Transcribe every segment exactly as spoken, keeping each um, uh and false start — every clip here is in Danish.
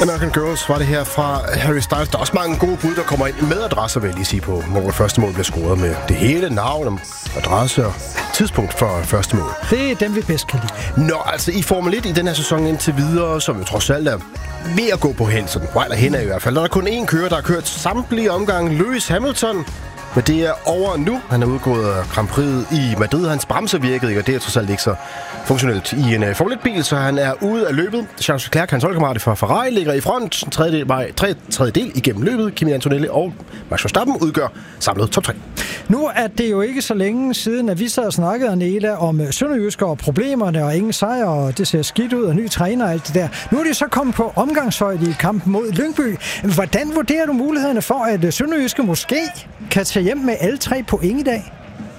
American Girls var det her fra Harry Styles. Der er også mange gode bud, der kommer ind med adresser, vil jeg lige sige på, hvor første mål bliver scoret med det hele, navn, adresse og tidspunkt for første mål. Det er dem, vi bedst kan lide. Nå, altså i Formel et i den her sæson indtil videre, som jo trods alt er ved at gå på held, sådan eller hen i hvert fald. Der er kun én kører, der har kørt samtlige omgange, Lewis Hamilton. Men det er over nu. Han er udgået af Grand Prix i Madrid. Hans bremser virkede ikke, og det er trods alt ikke så funktionelt i en uh, Formel et-bil, så han er ude af løbet. Charles Leclerc, hans holdkammerat fra Ferrari, ligger i front. En tredje, tre, tredje del igennem løbet. Kimi Antonelli og Max Verstappen udgør samlet top tre. Nu er det jo ikke så længe siden, at vi sad og snakkede, Nela, om Sønderjysker og problemerne og ingen sejr, og det ser skidt ud, og ny træner og alt det der. Nu er de så kommet på omgangshøjde i kampen mod Lyngby. Hvordan vurderer du mulighederne for, at Sønderjyske måske kan tage hjem med alle tre point i dag?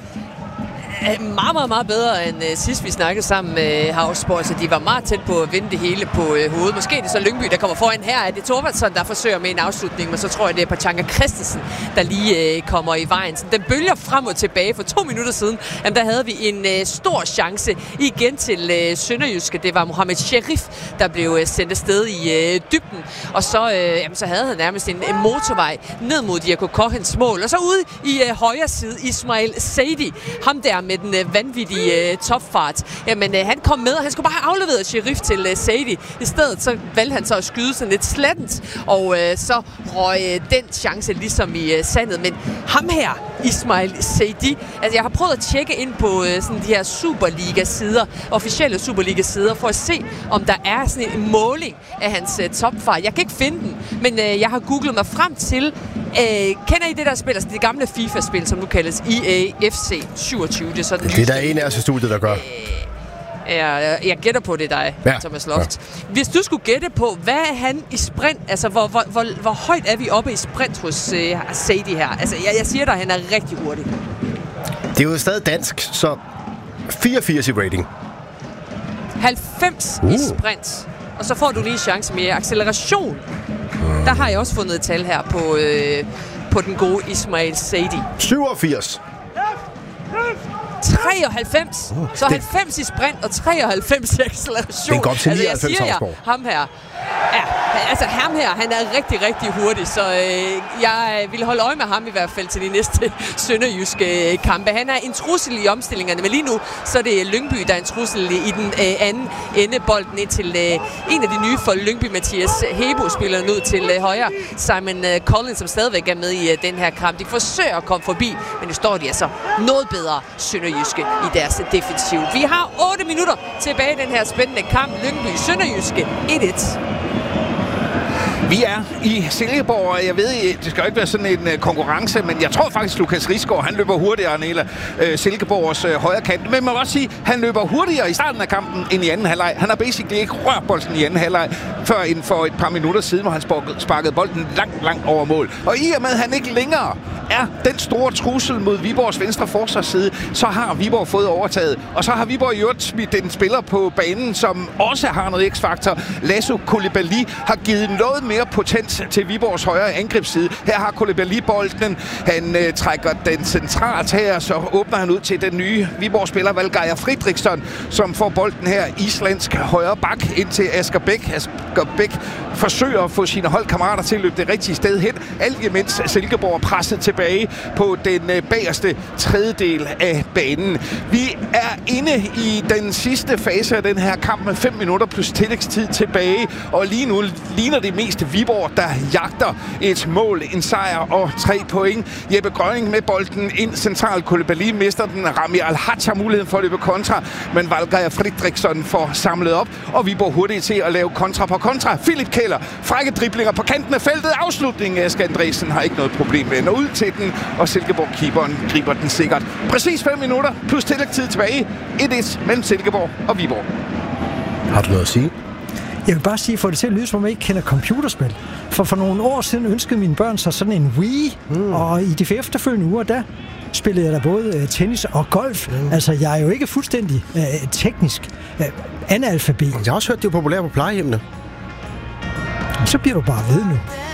Meget, meget, meget bedre end uh, sidst vi snakkede sammen med uh, Havsborg, så de var meget tæt på at vinde det hele på uh, hovedet. Måske er det så Lyngby, der kommer foran. Her er det Thorvaldsson, der forsøger med en afslutning, men så tror jeg, det er Pachanka Christensen, der lige uh, kommer i vejen. Så den bølger frem og tilbage. For to minutter siden, jamen, der havde vi en uh, stor chance igen til uh, Sønderjyske. Det var Mohamed Sherif, der blev uh, sendt afsted i uh, dybden. Og så, uh, jamen, så havde han nærmest en, en motorvej ned mod Diego Kochens mål. Og så ude i uh, højre side, Ismail Saidi. Ham der med den øh, vanvittige øh, topfart. Jamen, øh, han kom med, og han skulle bare have afleveret Sherif til øh, Saidi. I stedet så valgte han så at skyde sådan lidt slattent, og øh, så røg øh, den chance ligesom i øh, sandet. Men ham her, Ismail Saidi, altså jeg har prøvet at tjekke ind på øh, sådan de her Superliga-sider, officielle Superliga-sider, for at se, om der er sådan en måling af hans øh, topfart. Jeg kan ikke finde den, men øh, jeg har googlet mig frem til. Øh, kender I det der spil, altså det gamle FIFA-spil, som nu kaldes E A F C syvogtyve? Det er, sådan, det er der en af os i studiet, der gør. Øh, jeg, jeg gætter på det, dig, ja. Thomas Loft. Ja. Hvis du skulle gætte på, hvad er han i sprint? Altså, hvor, hvor, hvor, hvor højt er vi oppe i sprint hos øh, Saidi her? Altså, jeg, jeg siger dig, at han er rigtig hurtig. Det er jo stadig dansk, så fireogfirs i rating. halvfems uh. i sprint. Og så får du lige en chance med acceleration. Mm. Der har jeg også fundet et tal her på, øh, på den gode Ismail Saidi. syvogfirs. treoghalvfems. Uh, så det... halvfems i sprint og treoghalvfems i acceleration. Det går op til nioghalvfems, altså, jeg siger jer, ham her. Ja, altså ham her, han er rigtig, rigtig hurtig, så øh, jeg vil holde øje med ham i hvert fald til de næste sønderjyske kampe. Han er en trussel i omstillingerne, men lige nu så er det Lyngby, der er en trussel i den øh, anden ende. Bolden ind til øh, en af de nye for Lyngby, Mathias Hebo, spiller ud til øh, højre. Simon øh, Collins, som stadigvæk er med i øh, den her kamp. De forsøger at komme forbi, men nu står de altså noget bedre sønderjyske i deres defensiv. Vi har otte minutter tilbage i den her spændende kamp. Lyngby sønderjyske et et. Vi er i Silkeborg, og jeg ved, det skal jo ikke være sådan en uh, konkurrence, men jeg tror faktisk, Lukas Risgaard, han løber hurtigere end Nela uh, Silkeborgs uh, højre kant. Men man må også sige, han løber hurtigere i starten af kampen end i anden halvleg. Han har basically ikke rørt bolden i anden halvleg, før inden for et par minutter siden, hvor han sparkede bolden langt, langt over mål. Og i og med, at han ikke længere er den store trussel mod Viborgs venstre forsvarsside, så har Viborg fået overtaget. Og så har Viborg i øvrigt smidt en spiller på banen, som også har noget x-faktor. Lasso Koulibaly har givet noget mere potens til Viborgs højre angrebsside. Her har Koulibaly bolden. Han øh, trækker den centralt her, så åbner han ud til den nye Viborg-spiller Valgeir Fridriksson, som får bolden her islandsk højre bak ind til Asger Bæk. Asger Bæk forsøger at få sine holdkammerater til at løbe det rigtige sted hen, alt imens Silkeborg er presset tilbage på den øh, bagerste tredjedel af banen. Vi er inde i den sidste fase af den her kamp med fem minutter plus tillægstid tilbage, og lige nu ligner det mest Viborg, der jagter et mål, en sejr og tre point. Jeppe Grønning med bolden ind centralt. Koulibaly mister den. Rami Al-Haj har muligheden for at løbe kontra, men Valgeir Fridriksson får samlet op, og Viborg hurtigt til at lave kontra på kontra. Philip Keller, frække driblinger på kanten af feltet. Afslutningen af Asger Andresen har ikke noget problem med at nå ud til den, og Silkeborg-keeperen griber den sikkert. Præcis fem minutter plus tillægstid tilbage. et et mellem Silkeborg og Viborg. Har du noget at sige? Jeg vil bare sige, for det til at lyde, som om jeg ikke kender computerspil. For for nogle år siden ønskede mine børn sig sådan en Wii, mm. og i de efterfølgende uger, der spillede jeg da både tennis og golf. Mm. Altså, jeg er jo ikke fuldstændig øh, teknisk øh, analfabet. Jeg har også hørt, det er populært på plejehjemmene. Så bliver du bare ved nu.